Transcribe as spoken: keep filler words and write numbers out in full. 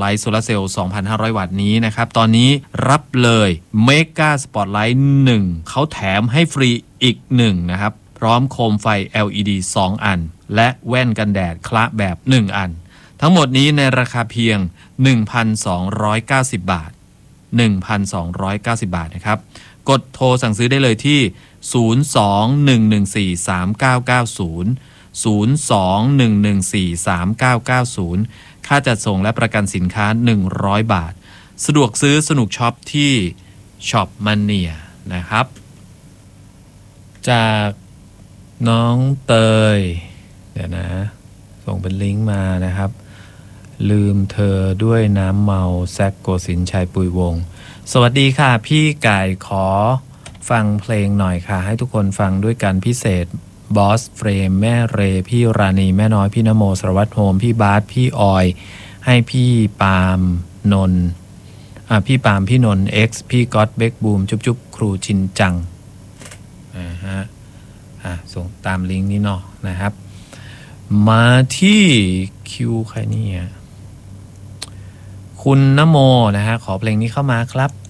ไลท์โซลาร์เซลล์ สองพันห้าร้อย วัตต์นี้นะครับตอนนี้รับเลยเมกาสปอตไลท์หนึ่งเขาแถมให้ฟรีอีกหนึ่งนะครับพร้อมโคมไฟ แอล อี ดี สอง อันและแว่นกันแดดคละแบบหนึ่งอันทั้งหมดนี้ในราคาเพียง หนึ่งพันสองร้อยเก้าสิบ บาท หนึ่งพันสองร้อยเก้าสิบ บาทนะครับกดโทรสั่งซื้อได้เลยที่ ศูนย์ สอง หนึ่ง หนึ่ง สี่ สาม เก้า เก้า ศูนย์ ศูนย์ สอง หนึ่ง หนึ่ง สี่ สาม เก้า เก้า ศูนย์ ค่าจัดส่งและประกันสินค้าหนึ่งร้อยบาทสะดวกซื้อสนุกช็อปที่ช็อปมเนียนะครับจากน้องเตยเดี๋ยวนะส่งเป็นลิงก์มานะครับลืมเธอด้วยน้ำเมาแซกโกสินชัยปุยวงศ์สวัสดีค่ะพี่ไก่ขอฟังเพลงหน่อยค่ะให้ทุกคนฟังด้วยกันพิเศษบอสเฟรมแม่เรพี่ราณีแม่น้อยพี่นโมสรวัตรโฮมพี่บาสพี่ออยให้พี่ปาล์มนนท์อ่ะพี่ปาล์มพี่นนท์ X พี่ก๊อตเบกบูมจุ๊บจุ๊บครูชินจังอ่าฮะอ่ะส่งตามลิงก์นี้เนาะนะครับมาที่คิวใครนี่อ่ะคุณนโมนะฮะขอเพลงนี้เข้ามาครับ